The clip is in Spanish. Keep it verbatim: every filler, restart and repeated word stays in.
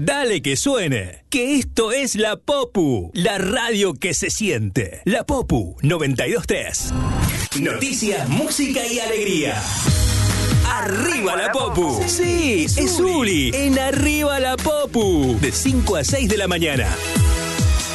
Dale que suene, que esto es La Popu, la radio que se siente. La Popu noventa y dos punto tres. Noticias, música y alegría. Arriba la Popu. Sí, es Uli en Arriba la Popu. De cinco a seis de la mañana.